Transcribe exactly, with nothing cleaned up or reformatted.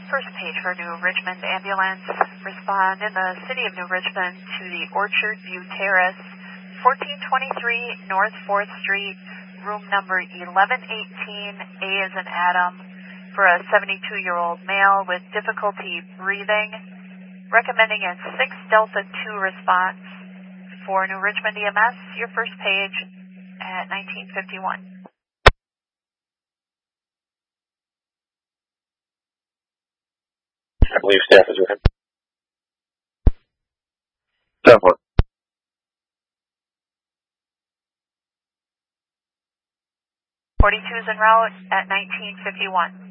First page for New Richmond ambulance. Respond in the city of New Richmond to the Orchard View Terrace, fourteen twenty-three North fourth Street, room number eleven eighteen, A as in Adam, for a seventy-two-year-old male with difficulty breathing. Recommending a six Delta two response. For New Richmond E M S, your first page at nineteen fifty-one. I believe staff is with him. Staff one. forty-two is en route at nineteen fifty-one.